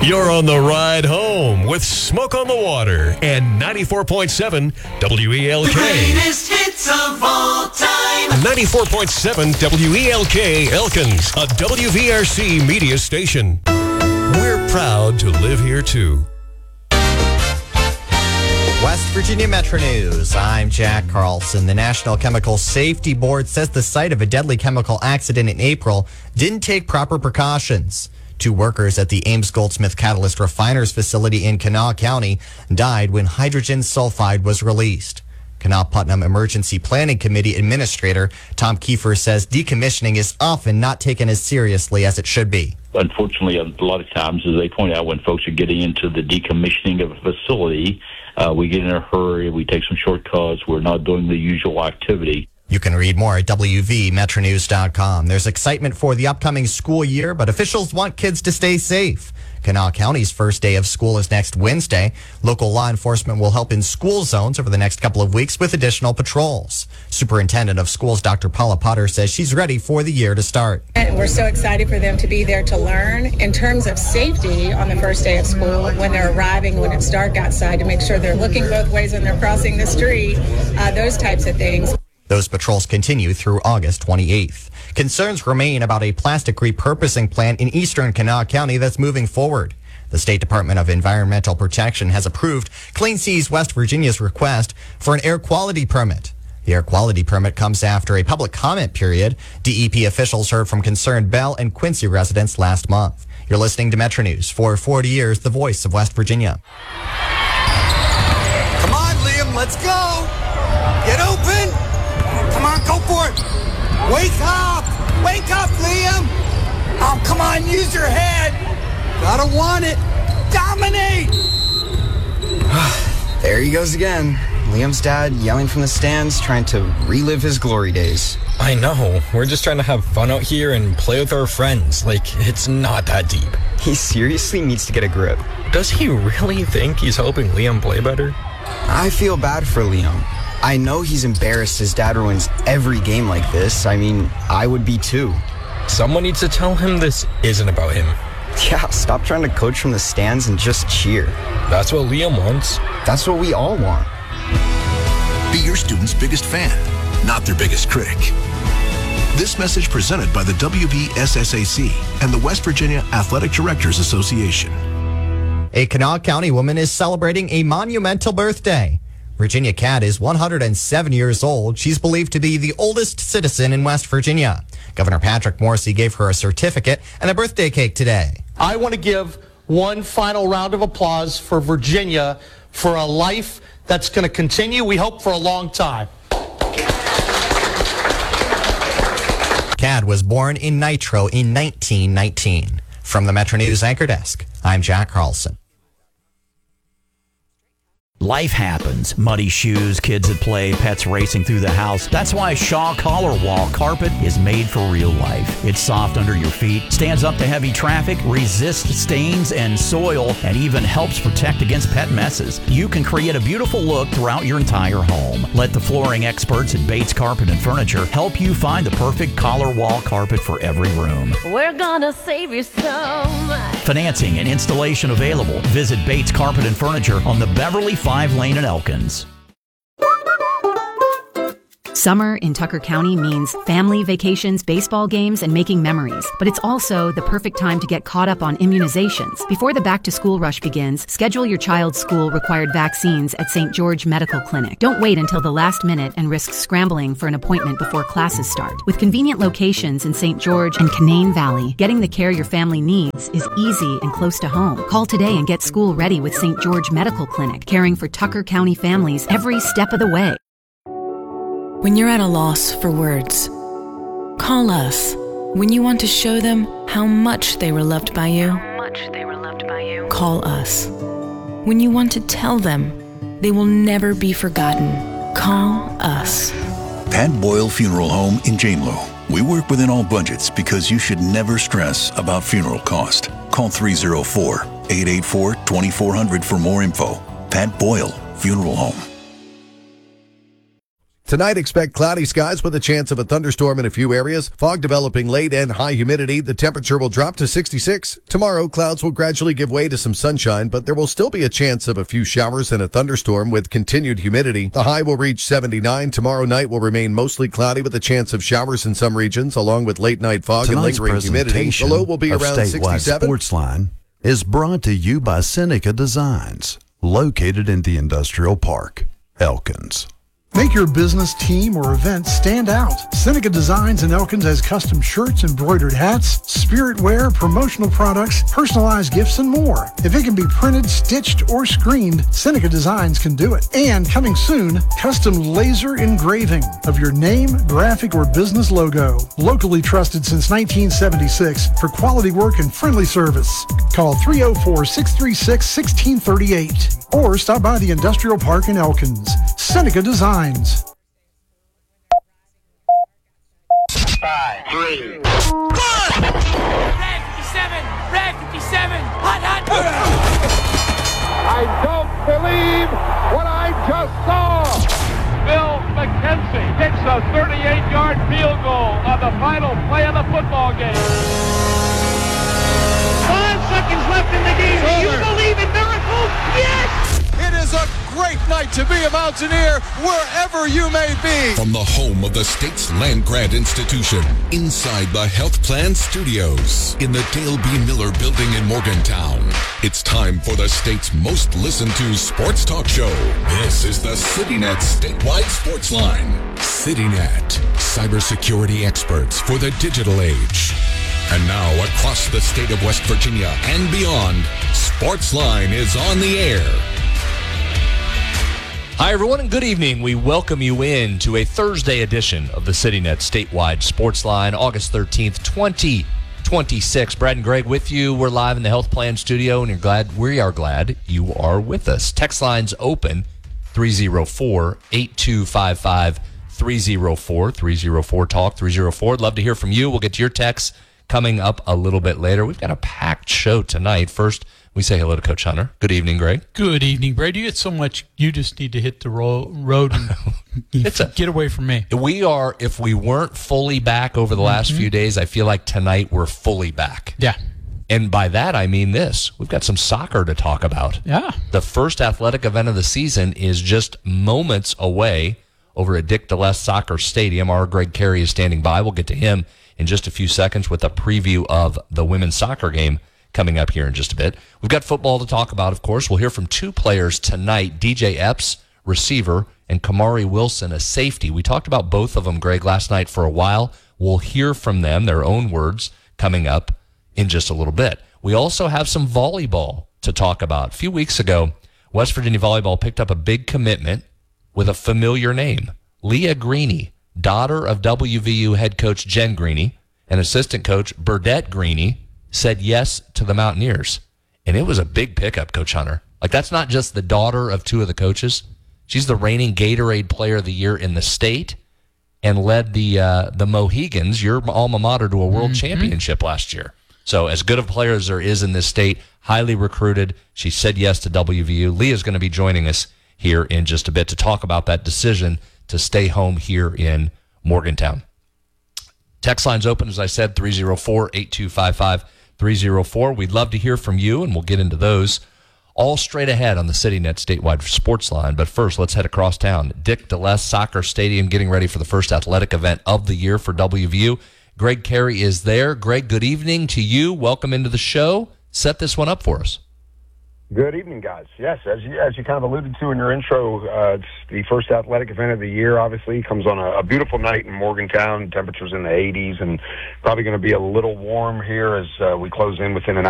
You're on the ride home with Smoke on the Water and 94.7 WELK. The greatest hits of all time. 94.7 WELK Elkins, a WVRC media station. We're proud to live here, too. West Virginia Metro News. I'm Jack Carlson. The National Chemical Safety Board says the site of a deadly chemical accident in April didn't take proper precautions. 2 workers at the Ames Goldsmith Catalyst Refiners facility in Kanawha County died when hydrogen sulfide was released. Kanawha Putnam Emergency Planning Committee Administrator Tom Kiefer says decommissioning is often not taken as seriously as it should be. Unfortunately, a lot of times, as they point out, when folks are getting into the decommissioning of a facility, we get in a hurry, we take some shortcuts, we're not doing the usual activity. You can read more at WVMetroNews.com. There's excitement for the upcoming school year, but officials want kids to stay safe. Kanawha County's first day of school is next Wednesday. Local law enforcement will help in school zones over the next couple of weeks with additional patrols. Superintendent of Schools Dr. Paula Potter says she's ready for the year to start. And we're so excited for them to be there to learn in terms of safety on the first day of school when they're arriving, when it's dark outside, to make sure they're looking both ways when they're crossing the street, those types of things. Those patrols continue through August 28th. Concerns remain about a plastic repurposing plant in eastern Kanawha County that's moving forward. The State Department of Environmental Protection has approved Clean Seas West Virginia's request for an air quality permit. The air quality permit comes after a public comment period. DEP officials heard from concerned Bell and Quincy residents last month. You're listening to Metro News. For 40 years, the voice of West Virginia. Come on, Liam, let's go. Get open. Come on, go for it. Wake up. Wake up, Liam. Oh, come on, use your head. Gotta want it. Dominate. There he goes again. Liam's dad yelling from the stands, trying to relive his glory days. I know. We're just trying to have fun out here and play with our friends. Like, it's not that deep. He seriously needs to get a grip. Does he really think he's helping Liam play better? I feel bad for Liam. I know he's embarrassed his dad ruins every game like this. I mean, I would be too. Someone needs to tell him this isn't about him. Yeah, stop trying to coach from the stands and just cheer. That's what Liam wants. That's what we all want. Be your student's biggest fan, not their biggest critic. This message presented by the WVSSAC and the West Virginia Athletic Directors Association. A Kanawha County woman is celebrating a monumental birthday. Virginia Cat is 107 years old. She's believed to be the oldest citizen in West Virginia. Governor Patrick Morrisey gave her a certificate and a birthday cake today. I want to give one final round of applause for Virginia for a life that's going to continue, we hope, for a long time. Cat was born in Nitro in 1919. From the Metro News Anchor Desk, I'm Jack Carlson. Life happens. Muddy shoes, kids at play, pets racing through the house. That's why Shaw Collar Wall Carpet is made for real life. It's soft under your feet, stands up to heavy traffic, resists stains and soil, and even helps protect against pet messes. You can create a beautiful look throughout your entire home. Let the flooring experts at Bates Carpet and Furniture help you find the perfect collar wall carpet for every room. We're gonna save you so much. Financing and installation available. Visit Bates Carpet and Furniture on the Beverly 5 Lane in Elkins. Summer in Tucker County means family vacations, baseball games, and making memories. But it's also the perfect time to get caught up on immunizations. Before the back-to-school rush begins, schedule your child's school-required vaccines at St. George Medical Clinic. Don't wait until the last minute and risk scrambling for an appointment before classes start. With convenient locations in St. George and Canaan Valley, getting the care your family needs is easy and close to home. Call today and get school ready with St. George Medical Clinic, caring for Tucker County families every step of the way. When you're at a loss for words, call us. When you want to show them how much they were loved by you, call us. When you want to tell them they will never be forgotten, call us. Pat Boyle Funeral Home in Jamelo. We work within all budgets because you should never stress about funeral cost. Call 304-884-2400 for more info. Pat Boyle Funeral Home. Tonight, expect cloudy skies with a chance of a thunderstorm in a few areas. Fog developing late and high humidity. The temperature will drop to 66. Tomorrow, clouds will gradually give way to some sunshine, but there will still be a chance of a few showers and a thunderstorm with continued humidity. The high will reach 79. Tomorrow night will remain mostly cloudy with a chance of showers in some regions, along with late night fog Tonight's and lingering humidity. The low will be around Statewide 67. Sportsline is brought to you by Seneca Designs, located in the Industrial Park, Elkins. Make your business, team, or event stand out. Seneca Designs in Elkins has custom shirts, embroidered hats, spirit wear, promotional products, personalized gifts, and more. If it can be printed, stitched, or screened, Seneca Designs can do it. And coming soon, custom laser engraving of your name, graphic, or business logo. Locally trusted since 1976 for quality work and friendly service. Call 304-636-1638 or stop by the Industrial Park in Elkins. Seneca Designs. 5, 3. Red 57, hot. I don't believe what I just saw. Bill McKenzie kicks a 38-yard field goal on the final play of the football game. 5 seconds left in the game. Do you believe in miracles? Yes! It is a great night to be a Mountaineer wherever you may be. From the home of the state's land-grant institution, inside the Health Plan Studios, in the Dale B. Miller Building in Morgantown, it's time for the state's most listened-to sports talk show. This is the CityNet Statewide Sports Line. CityNet, cybersecurity experts for the digital age. And now, across the state of West Virginia and beyond, Sportsline is on the air. Hi, everyone, and good evening. We welcome you in to a Thursday edition of the CityNet Statewide Sports Line, August 13th, 2026. Brad and Greg with you. We're live in the Health Plan Studio, and we are glad you are with us. Text lines open, 304-8255, 304-304-TALK, 304. Love to hear from you. We'll get to your texts coming up a little bit later. We've got a packed show tonight. First, we say hello to Coach Hunter. Good evening, Greg. Good evening, Brad. You get so much, you just need to hit the road and get away from me. We are, if we weren't fully back over the last few days, I feel like tonight we're fully back. Yeah. And by that, I mean this. We've got some soccer to talk about. Yeah. The first athletic event of the season is just moments away over at Dick DeLess Soccer Stadium. Our Greg Carey is standing by. We'll get to him in just a few seconds with a preview of the women's soccer game coming up here in just a bit. We've got football to talk about, of course. We'll hear from two players tonight, DJ Epps, receiver, and Kamari Wilson, a safety. We talked about both of them, Greg, last night for a while. We'll hear from them, their own words, coming up in just a little bit. We also have some volleyball to talk about. A few weeks ago, West Virginia Volleyball picked up a big commitment with a familiar name, Leah Greeny, daughter of WVU head coach Jen Greeny and assistant coach Burdette Greeny, said yes to the Mountaineers. And it was a big pickup, Coach Hunter. Like, that's not just the daughter of two of the coaches. She's the reigning Gatorade Player of the Year in the state and led the Mohegans, your alma mater, to a world championship last year. So as good of a player as there is in this state, highly recruited. She said yes to WVU. Leah's going to be joining us here in just a bit to talk about that decision to stay home here in Morgantown. Text lines open, as I said, 304-8255. 304. We'd love to hear from you, and we'll get into those all straight ahead on the CityNet Statewide Sports Line. But first, let's head across town. Dick DeLess Soccer Stadium getting ready for the first athletic event of the year for WVU. Greg Carey is there. Greg, good evening to you. Welcome into the show. Set this one up for us. Good evening, guys. Yes, as you kind of alluded to in your intro, it's the first athletic event of the year, obviously. It comes on a beautiful night in Morgantown. Temperatures in the 80s and probably going to be a little warm here as we close in within an